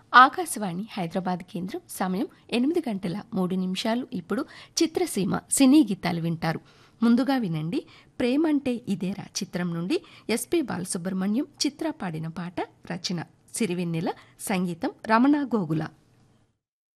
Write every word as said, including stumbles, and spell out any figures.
ఆకాశవాణి హైదరాబాద్ కేంద్రం సమయం ఎనిమిది గంటల మూడు నిమిషాలు. ఇప్పుడు చిత్రసీమ సినీ గీతాలు వింటారు. ముందుగా వినండి ప్రేమంటే ఇదేరా చిత్రం నుండి ఎస్పి బాలసుబ్రహ్మణ్యం చిత్ర పాడిన పాట. రచన సిరివెన్నెల, సంగీతం రమణ గోగుల.